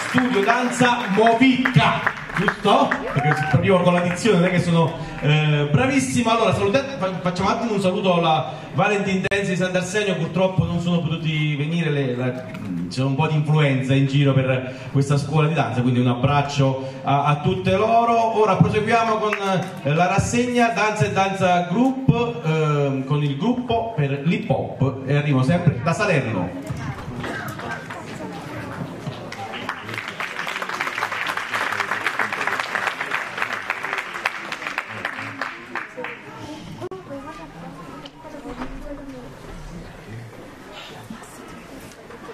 Studio Danza Movica, giusto? Perché proprio con la dizione non è che sono bravissimo. Allora facciamo un attimo un saluto alla Valentin Dance di Sant'Arsenio. Purtroppo non sono potuti venire, c'è un po' di influenza in giro per questa scuola di danza, quindi un abbraccio a tutte loro. Ora proseguiamo con la rassegna Danza e Danza Group, con il gruppo per l'hip hop, e arrivo sempre da Salerno.